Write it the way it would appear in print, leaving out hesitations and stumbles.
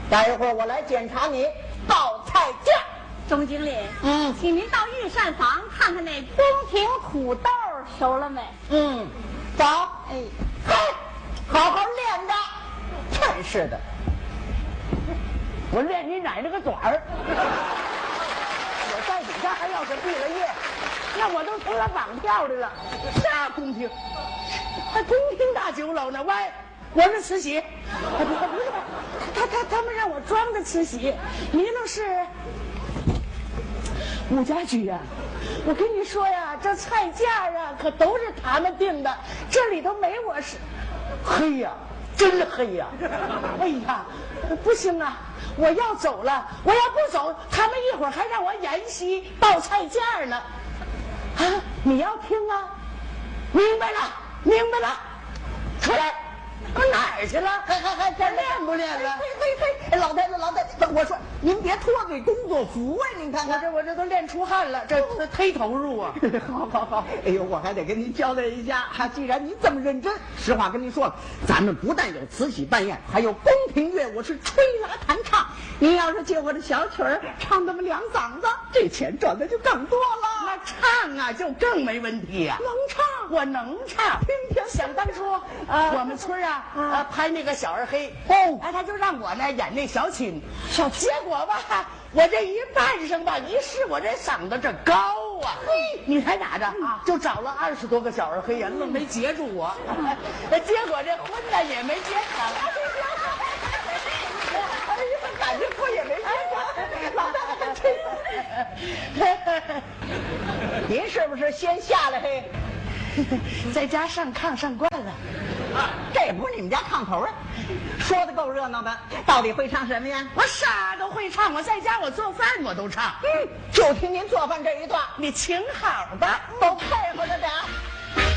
待会儿我来检查你报菜价。 钟经理，请您到御膳房看看那宫廷土豆熟了没？ 走。哎，好好练着。真是的， 我练你奶奶个爪儿！我在底下还要是毕了业，那我都成了绑票的了。啥宫廷？还宫廷大酒楼呢？喂，我是慈禧。不是，他们让我装的慈禧，你那是武家驹呀。我跟你说呀，这菜价啊可都是他们定的，这里头没我是。黑呀，真黑呀！哎呀，不行啊！我要走了，我要不走，他们一会儿还让我演戏报菜价呢。啊，你要听啊？明白了，明白了，出来。哪儿去了？还练不练了？ 嘿，老太太，我说您别脱对工作服啊！您看看， 我这都练出汗了，这忒投入啊！ 好，哎呦，我还得跟您交代一下，既然您这么认真，实话跟您说了，咱们不但有慈禧扮演，还有宫廷乐舞是吹拉弹唱。您要是借我的小曲儿唱那么2嗓子，这钱赚的就更多了。 那唱啊，就更没问题呀！ 能唱， 我能唱。 今天想当初，我们村拍那个小二黑他就让我呢演那小琴，结果吧，我这一扮上吧，一试我这嗓子这高啊！你猜咋着？就找了20多个小二黑人，愣没截住我。结果这婚呢也没结成。 感觉婚也没结成，老太太真。您是不是先下来嘿？ 在家上炕上惯了。 这也不是你们家炕头啊！说的够热闹的，到底会唱什么呀？ 我啥都会唱，我在家我做饭我都唱。 就听您做饭这一段， 你请好吧， 都配合着点。